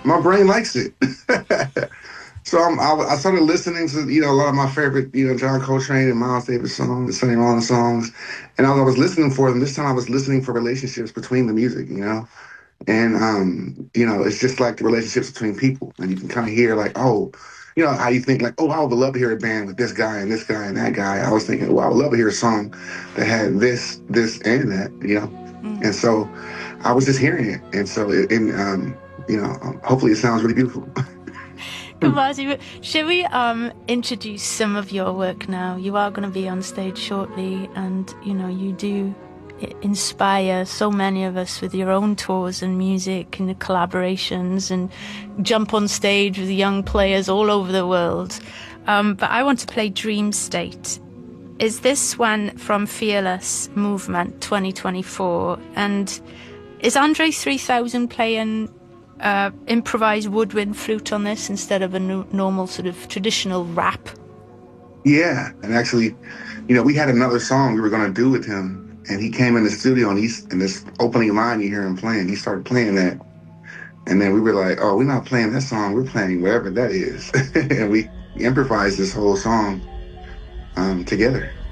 my brain likes it. So I started listening to, a lot of my favorite, John Coltrane and Miles Davis songs, Sonny Rollins songs. And as I was listening for them, this time I was listening for relationships between the music. And, it's just like the relationships between people. And you can kind of hear like, oh, how you think like, oh, I would love to hear a band with this guy and this guy and that guy. I was thinking, well, I would love to hear a song that had this, and that. And so I was just hearing it. And so, hopefully it sounds really beautiful. Kumasi, should we introduce some of your work now? You are going to be on stage shortly, and you do inspire so many of us with your own tours and music and the collaborations, and jump on stage with young players all over the world. But I want to play Dream State. Is this one from Fearless Movement 2024? And is Andre 3000 playing improvised woodwind flute on this instead of a normal sort of traditional rap? Yeah, and actually, we had another song we were going to do with him, and he came in the studio, and in this opening line you hear him playing, he started playing that, and then we were like, oh, we're not playing that song, we're playing whatever that is. And we improvised this whole song together.